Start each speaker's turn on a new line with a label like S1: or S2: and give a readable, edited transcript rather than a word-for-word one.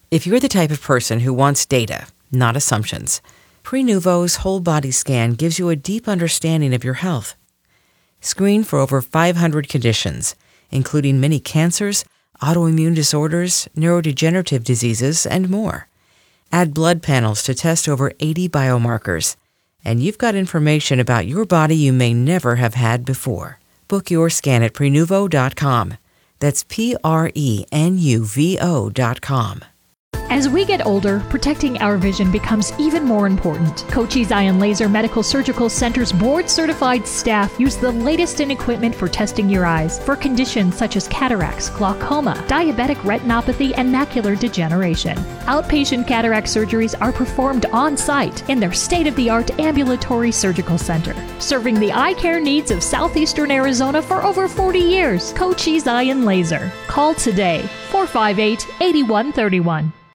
S1: If you're the type of person who wants data, not assumptions, Prenuvo's whole body scan gives you a deep understanding of your health. Screen for over 500 conditions, including many cancers, autoimmune disorders, neurodegenerative diseases, and more. Add blood panels to test over 80 biomarkers, and you've got information about your body you may never have had before. Book your scan at Prenuvo.com. That's Prenuvo.com.
S2: As we get older, protecting our vision becomes even more important. Cochise Eye and Laser Medical Surgical Center's board-certified staff use the latest in equipment for testing your eyes for conditions such as cataracts, glaucoma, diabetic retinopathy, and macular degeneration. Outpatient cataract surgeries are performed on-site in their state-of-the-art ambulatory surgical center, serving the eye care needs of southeastern Arizona for over 40 years. Cochise Eye and Laser. Call today, 458-8131.